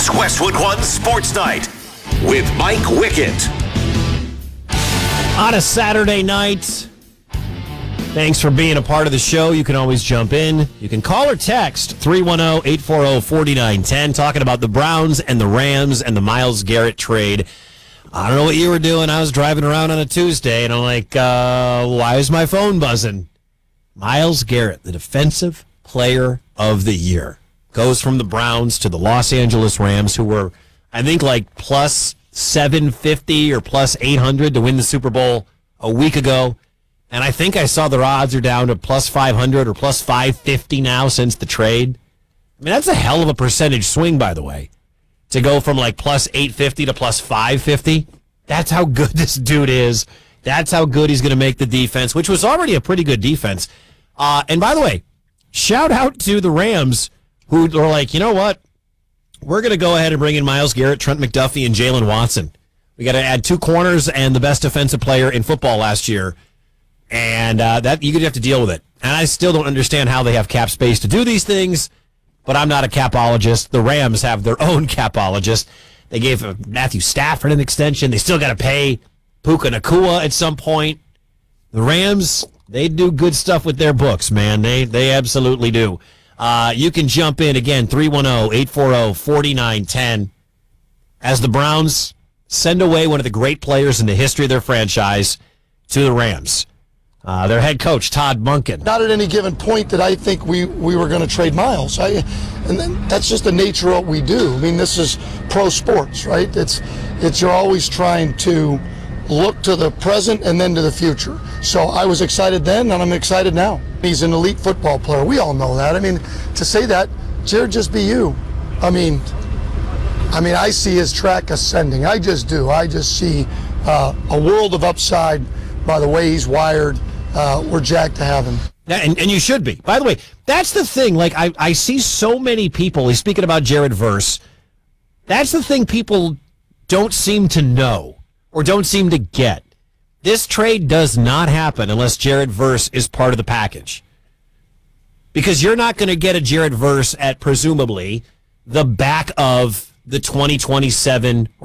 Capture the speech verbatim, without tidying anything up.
It's Westwood One Sports Night with Mike Wickett. On a Saturday night, thanks for being a part of the show. You can always jump in. You can call or text three one zero, eight four zero, four nine one zero, talking about the Browns and the Rams and the Myles Garrett trade. I don't know what you were doing. I was driving around on a Tuesday, and I'm like, uh, why is my phone buzzing? Myles Garrett, the defensive player of the year, goes from the Browns to the Los Angeles Rams, who were, I think, like plus seven fifty or plus eight hundred to win the Super Bowl a week ago. And I think I saw their odds are down to plus five hundred or plus five fifty now since the trade. I mean, that's a hell of a percentage swing, by the way, to go from like plus eight fifty to plus five fifty. That's how good this dude is. That's how good he's going to make the defense, which was already a pretty good defense. Uh, and by the way, shout out to the Rams, who are like, you know what? We're going to go ahead and bring in Myles Garrett, Trent McDuffie, and Jalen Watson. We got to add two corners and the best defensive player in football last year. And uh, that you're going to have to deal with it. And I still don't understand how they have cap space to do these things, but I'm not a capologist. The Rams have their own capologist. They gave uh, Matthew Stafford an extension. They still got to pay Puka Nacua at some point. The Rams, they do good stuff with their books, man. They they absolutely do. Uh, you can jump in again, three one zero, eight four zero, four nine one zero, as the Browns send away one of the great players in the history of their franchise to the Rams. Uh, their head coach, Todd Monken. Not at any given point that I think we, we were going to trade Myles. I, and then that's just the nature of what we do. I mean, this is pro sports, right? It's, it's you're always trying to look to the present and then to the future. So I was excited then, and I'm excited now. He's an elite football player. We all know that. I mean, to say that, Jared, just be you. I mean, I mean, I see his track ascending. I just do. I just see uh, a world of upside by the way he's wired. Uh, we're jacked to have him. Yeah, and, and you should be. By the way, that's the thing. Like, I, I see so many people, he's speaking about Jared Verse. That's the thing people don't seem to know or don't seem to get. This trade does not happen unless Jared Verse is part of the package. Because you're not going to get a Jared Verse at, presumably, the back of the twenty twenty-seven